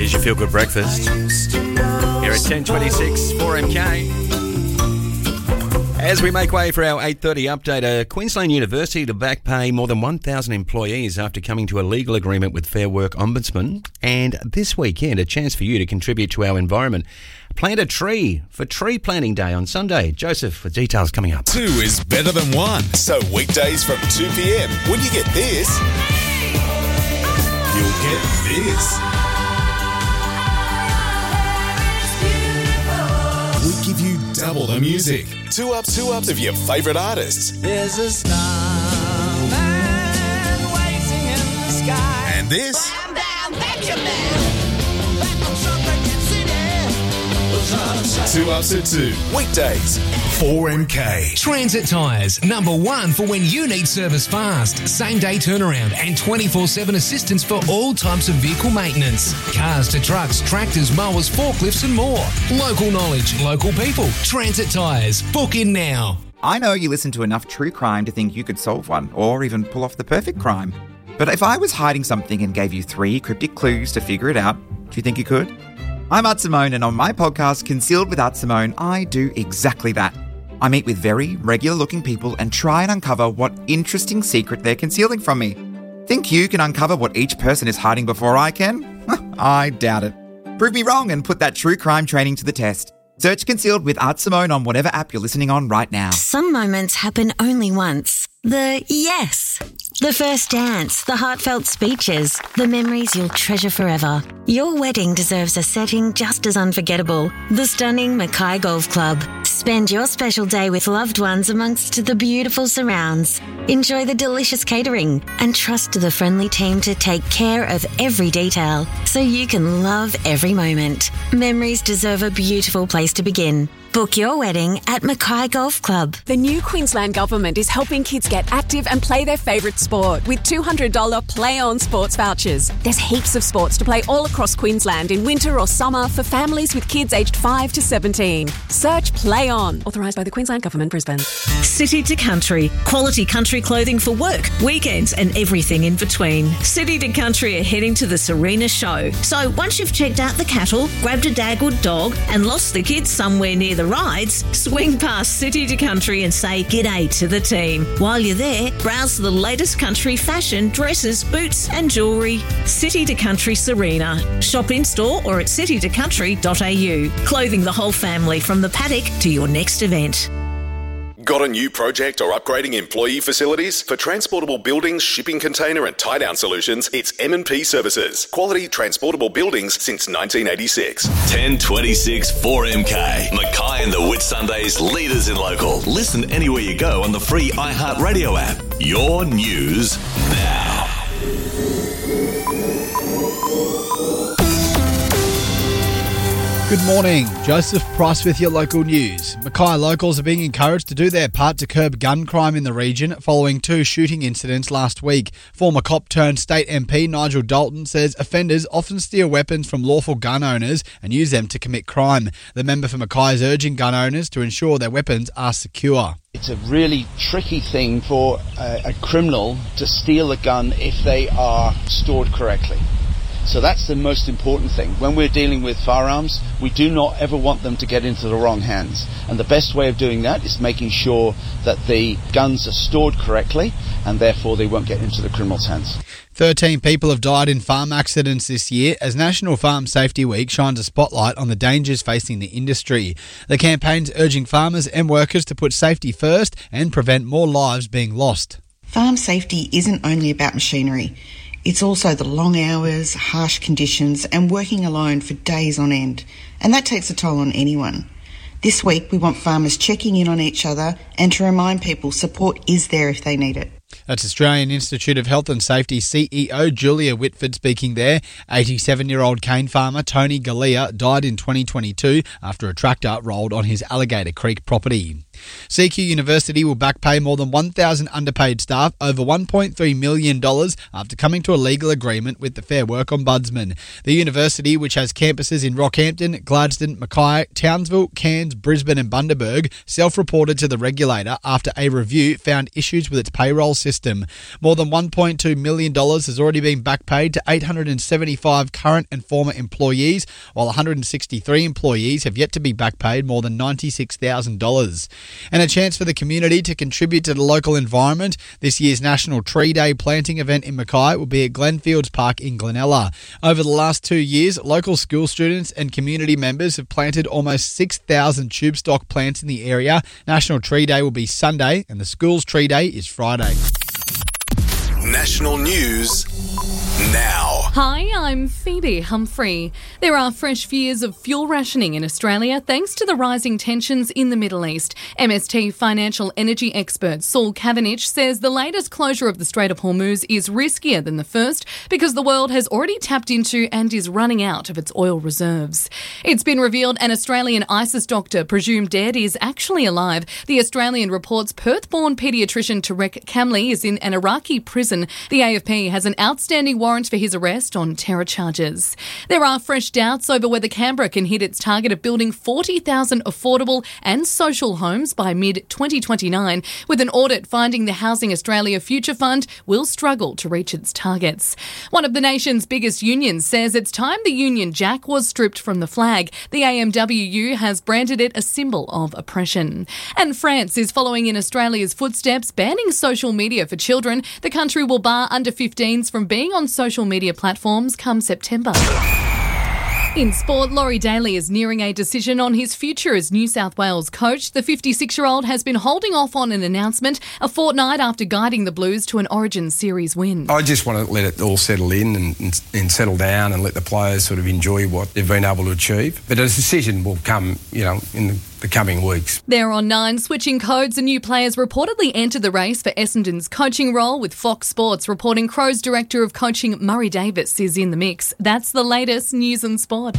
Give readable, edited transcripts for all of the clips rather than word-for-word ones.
Here's your Feel Good Breakfast. Here at 10:26, 4MK. As we make way for our 8:30 update, a Queensland university to back pay more than 1,000 employees after coming to a legal agreement with Fair Work Ombudsman. And this weekend, a chance for you to contribute to our environment. Plant a tree for Tree Planting Day on Sunday. Joseph, with details coming up. 2 is better than 1. So weekdays from 2 p.m, when you get this, you'll get this. We give you double the music. Two ups of your favourite artists. There's a starman waiting in the sky. And this. I'm down, Benjamin. Back on Sunday City. 2 ups at 2. Weekdays, 4MK. Transit Tyres, #1 for when you need service fast. Same day turnaround and 24/7 assistance for all types of vehicle maintenance. Cars to trucks, tractors, mowers, forklifts and more. Local knowledge, local people. Transit Tyres. Book in now. I know you listen to enough true crime to think you could solve one or even pull off the perfect crime. But if I was hiding something and gave you 3 cryptic clues to figure it out, do you think you could? I'm Art Simone, and on my podcast, Concealed with Art Simone, I do exactly that. I meet with very regular-looking people and try and uncover what interesting secret they're concealing from me. Think you can uncover what each person is hiding before I can? I doubt it. Prove me wrong and put that true crime training to the test. Search Concealed with Art Simone on whatever app you're listening on right now. Some moments happen only once. The yes. The first dance, the heartfelt speeches, the memories you'll treasure forever. Your wedding deserves a setting just as unforgettable. The stunning Mackay Golf Club. Spend your special day with loved ones amongst the beautiful surrounds. Enjoy the delicious catering and trust the friendly team to take care of every detail so you can love every moment. Memories deserve a beautiful place to begin. Book your wedding at Mackay Golf Club. The new Queensland Government is helping kids get active and play their favourite sport with $200 Play On sports vouchers. There's heaps of sports to play all across Queensland in winter or summer for families with kids aged 5 to 17. Search Play On. Authorised by the Queensland Government, Brisbane. City to Country. Quality country clothing for work, weekends and everything in between. City to Country are heading to the Serena show. So once you've checked out the cattle, grabbed a dagwood dog and lost the kids somewhere near the rides, swing past City to Country and say g'day to the team. While you're there, browse the latest country fashion, dresses, boots and jewellery. City to Country Serena. Shop in store or at citytocountry.au. Clothing the whole family from the paddock to your next event. Got a new project or upgrading employee facilities? For transportable buildings, shipping container and tie-down solutions, it's M&P Services. Quality transportable buildings since 1986. 10:26 4MK. Mackay and the Whitsundays, leaders in local. Listen anywhere you go on the free iHeartRadio app. Your news now. Good morning, Joseph Price with your local news. Mackay locals are being encouraged to do their part to curb gun crime in the region following 2 shooting incidents last week. Former cop-turned-state MP Nigel Dalton says offenders often steal weapons from lawful gun owners and use them to commit crime. The member for Mackay is urging gun owners to ensure their weapons are secure. It's a really tricky thing for a criminal to steal a gun if they are stored correctly. So that's the most important thing. When we're dealing with firearms, we do not ever want them to get into the wrong hands. And the best way of doing that is making sure that the guns are stored correctly and therefore they won't get into the criminal's hands. 13 people have died in farm accidents this year as National Farm Safety Week shines a spotlight on the dangers facing the industry. The campaign's urging farmers and workers to put safety first and prevent more lives being lost. Farm safety isn't only about machinery. It's also the long hours, harsh conditions and working alone for days on end. And that takes a toll on anyone. This week we want farmers checking in on each other and to remind people support is there if they need it. That's Australian Institute of Health and Safety CEO Julia Whitford speaking there. 87-year-old cane farmer Tony Galea died in 2022 after a tractor rolled on his Alligator Creek property. CQ University will back pay more than 1,000 underpaid staff over $1.3 million after coming to a legal agreement with the Fair Work Ombudsman. The university, which has campuses in Rockhampton, Gladstone, Mackay, Townsville, Cairns, Brisbane and Bundaberg, self-reported to the regulator after a review found issues with its payroll system. More than $1.2 million has already been back paid to 875 current and former employees, while 163 employees have yet to be back paid more than $96,000. And a chance for the community to contribute to the local environment. This year's National Tree Day planting event in Mackay will be at Glenfields Park in Glenella. Over the last 2 years, local school students and community members have planted almost 6,000 tube stock plants in the area. National Tree Day will be Sunday and the school's Tree Day is Friday. National news now. Hi, I'm Phoebe Humphrey. There are fresh fears of fuel rationing in Australia thanks to the rising tensions in the Middle East. MST financial energy expert Saul Cavendish says the latest closure of the Strait of Hormuz is riskier than the first because the world has already tapped into and is running out of its oil reserves. It's been revealed an Australian ISIS doctor presumed dead is actually alive. The Australian reports Perth-born paediatrician Tarek Kamli is in an Iraqi prison. The AFP has an outstanding warrant for his arrest on terror charges. There are fresh doubts over whether Canberra can hit its target of building 40,000 affordable and social homes by mid-2029, with an audit finding the Housing Australia Future Fund will struggle to reach its targets. One of the nation's biggest unions says it's time the Union Jack was stripped from the flag. The AMWU has branded it a symbol of oppression. And France is following in Australia's footsteps, banning social media for children. The country will bar under 15s from being on social media platforms come September. In sport, Laurie Daly is nearing a decision on his future as New South Wales coach. The 56-year-old has been holding off on an announcement a fortnight after guiding the Blues to an Origin Series win. I just want to let it all settle in and settle down and let the players sort of enjoy what they've been able to achieve. But a decision will come, in the coming weeks. They're on 9, switching codes and new players reportedly entered the race for Essendon's coaching role, with Fox Sports reporting Crows Director of Coaching Murray Davis is in the mix. That's the latest news and sport.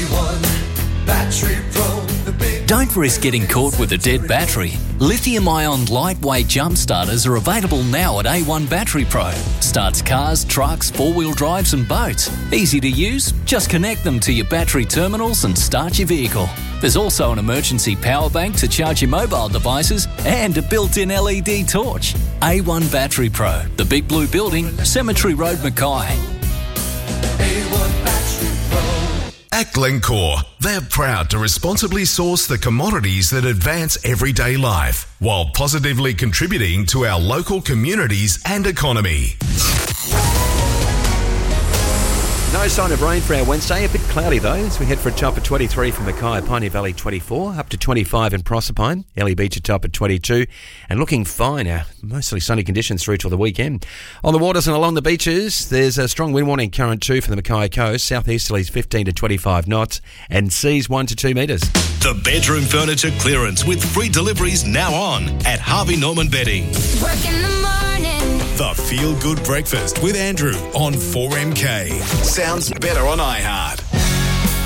A1 Battery Pro. Don't risk getting caught with a dead battery. Lithium-ion lightweight jump starters are available now at A1 Battery Pro. Starts cars, trucks, four-wheel drives and boats. Easy to use, just connect them to your battery terminals and start your vehicle. There's also an emergency power bank to charge your mobile devices and a built-in LED torch. A1 Battery Pro, the Big Blue Building, Cemetery Road, Mackay. A1 Battery Pro. At Glencore, they're proud to responsibly source the commodities that advance everyday life while positively contributing to our local communities and economy. No sign of rain for our Wednesday. A bit cloudy though as we head for a top of 23 from Mackay, Pioneer Valley 24, up to 25 in Proserpine, Ellie Beach a top at 22, and looking fine. Mostly sunny conditions through till the weekend. On the waters and along the beaches, there's a strong wind warning current 2 for the Mackay coast, southeasterlies 15 to 25 knots, and seas 1 to 2 metres. The bedroom furniture clearance with free deliveries now on at Harvey Norman Bedding. Work in the morning. The Feel Good Breakfast with Andrew on 4MK. Sounds better on iHeart.